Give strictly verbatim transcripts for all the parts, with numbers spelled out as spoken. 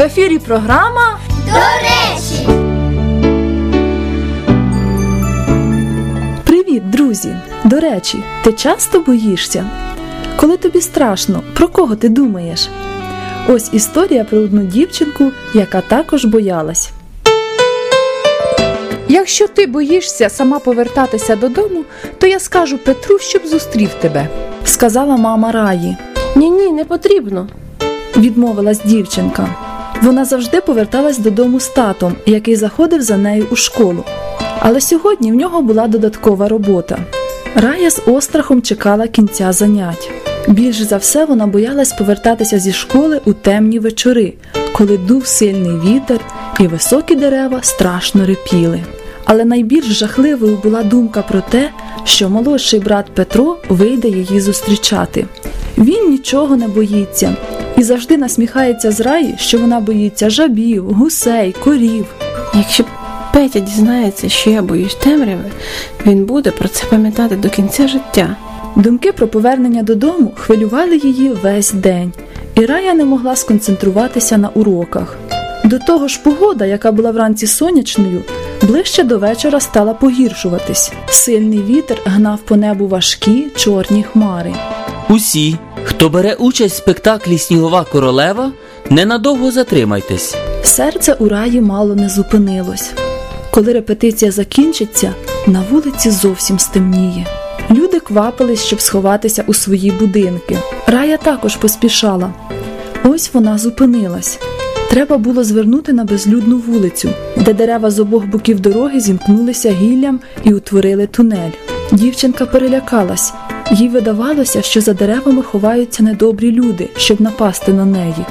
ефірі програма «До речі». Привіт, друзі! До речі, ти часто боїшся? Коли тобі страшно, про кого ти думаєш? Ось історія про одну дівчинку, яка також боялась. Якщо ти боїшся сама повертатися додому, то я скажу Петру, щоб зустрів тебе. Сказала мама Раї. Ні-ні, не потрібно. Відмовилась дівчинка. Вона завжди поверталась додому з татом, який заходив за нею у школу. Але сьогодні в нього була додаткова робота. Рая з острахом чекала кінця занять. Більш за все вона боялась повертатися зі школи у темні вечори, коли дув сильний вітер і високі дерева страшно рипіли. Але найбільш жахливою була думка про те, що молодший брат Петро вийде її зустрічати. Він нічого не боїться і завжди насміхається з Раї, що вона боїться жабів, гусей, корів. Якщо Петя дізнається, що я боюсь темряви, він буде про це пам'ятати до кінця життя. Думки про повернення додому хвилювали її весь день, і Рая не могла сконцентруватися на уроках. До того ж погода, яка була вранці сонячною, ближче до вечора стала погіршуватись. Сильний вітер гнав по небу важкі чорні хмари. Усі, хто бере участь в спектаклі «Снігова королева», ненадовго затримайтесь. Серце у Раї мало не зупинилось. Коли репетиція закінчиться, на вулиці зовсім стемніє. Люди квапились, щоб сховатися у свої будинки. Рая також поспішала. Ось вона зупинилась. Треба було звернути на безлюдну вулицю, де дерева з обох боків дороги зімкнулися гіллям і утворили тунель. Дівчинка перелякалась. Їй видавалося, що за деревами ховаються недобрі люди, щоб напасти на неї.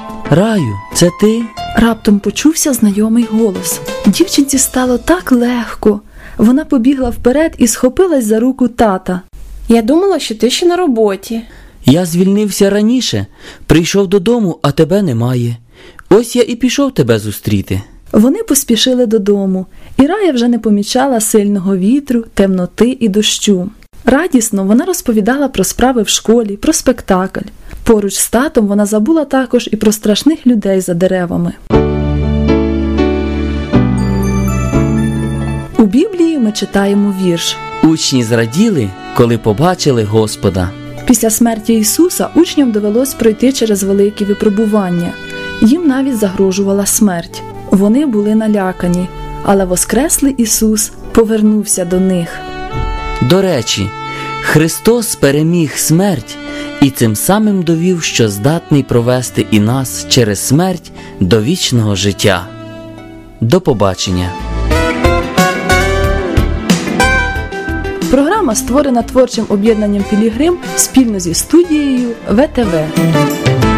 Раю, це ти? Раптом почувся знайомий голос. Дівчинці стало так легко. Вона побігла вперед і схопилась за руку тата. Я думала, що ти ще на роботі. Я звільнився раніше, прийшов додому, а тебе немає. Ось я і пішов тебе зустріти. Вони поспішили додому, і Рая вже не помічала сильного вітру, темноти і дощу. Радісно вона розповідала про справи в школі, про спектакль. Поруч з татом вона забула також і про страшних людей за деревами. У Біблії ми читаємо вірш. Учні зраділи, коли побачили Господа. Після смерті Ісуса учням довелось пройти через великі випробування. Їм навіть загрожувала смерть. Вони були налякані, але воскреслий Ісус повернувся до них. До речі, Христос переміг смерть і цим самим довів, що здатний провести і нас через смерть до вічного життя. До побачення. Програма створена творчим об'єднанням «Пілігрим» спільно зі студією ВТВ.